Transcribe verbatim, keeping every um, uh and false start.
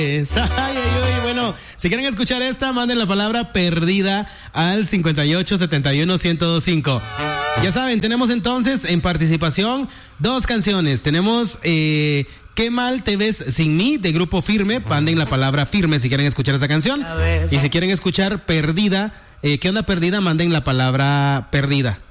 Ay, ay, ay, bueno, si quieren escuchar esta, manden la palabra perdida al cincuenta y ocho setenta y uno ciento veinticinco. Ya saben, tenemos entonces en participación dos canciones. Tenemos eh, Qué mal te ves sin mí, de Grupo Firme. Manden la palabra firme si quieren escuchar esa canción. Y si quieren escuchar Perdida, eh, ¿qué onda perdida? Manden la palabra perdida.